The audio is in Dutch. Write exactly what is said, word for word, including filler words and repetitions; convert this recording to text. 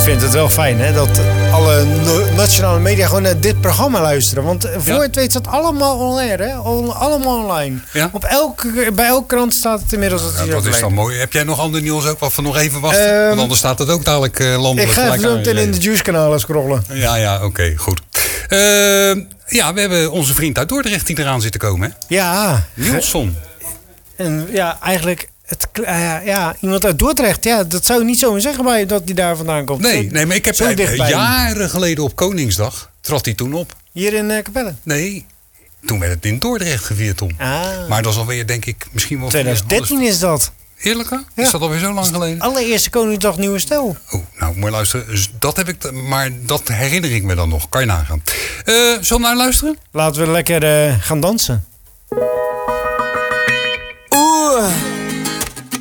vind het wel fijn, hè, dat alle no- nationale media gewoon naar dit programma luisteren. Want voor Ja. het weet staat allemaal online, hè? Al- allemaal online. Ja? Op elke, bij elke krant staat het inmiddels dat Ja, hij dat is dan overleden. mooi. Heb jij nog ander nieuws ook wat we nog even wachten? Ehm, Want anders staat het ook dadelijk uh, landelijk. Ik ga even gelijk zo meteen in de aangereden. Juice-kanalen scrollen. Ja, ja, oké, okay, goed. Uh, ja, we hebben onze vriend uit Dordrecht die eraan zit te komen, hè? Ja. Nielson. En ja, eigenlijk... Het, uh, ja, iemand uit Dordrecht, ja, dat zou ik niet zomaar zeggen bij dat hij daar vandaan komt. Nee, nee maar ik heb Zo dichtbij. jaren geleden op Koningsdag trad hij toen op. Hier in uh, Capelle? Nee, toen werd het in Dordrecht gevierd, Tom. Ah. Maar dat is alweer, denk ik, misschien wel... twintig dertien is dat. Eerlijker? Ja. Is dat alweer zo lang geleden? Allereerste Koningsdag Nieuwe Stijl. Oh, nou, mooi luisteren. Dus dat heb ik, maar dat herinner ik me dan nog. Kan je nagaan. Uh, zullen we naar luisteren? Laten we lekker uh, gaan dansen.